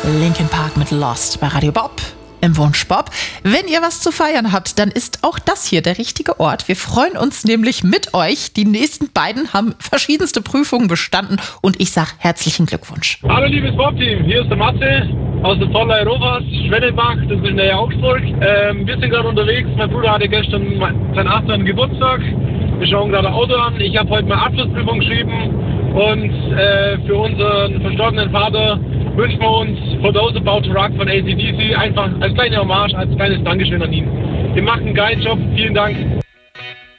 Linkin Park mit Lost bei Radio Bob im Wunsch Bob. Wenn ihr was zu feiern habt, dann ist auch das hier der richtige Ort. Wir freuen uns nämlich mit euch. Die nächsten beiden haben verschiedenste Prüfungen bestanden und ich sage herzlichen Glückwunsch. Hallo liebes Bob-Team, hier ist der Matze aus der Zollei Rovers, Schwennebach, das ist in der Augsburg. Wir sind gerade unterwegs, mein Bruder hatte gestern seinen 8. Geburtstag. Wir schauen gerade Auto an. Ich habe heute meine Abschlussprüfung geschrieben und für unseren verstorbenen Vater wünschen wir uns For Those About to Rock von AC/DC einfach als kleine Hommage, als kleines Dankeschön an ihn. Ihr macht einen geilen Job, vielen Dank.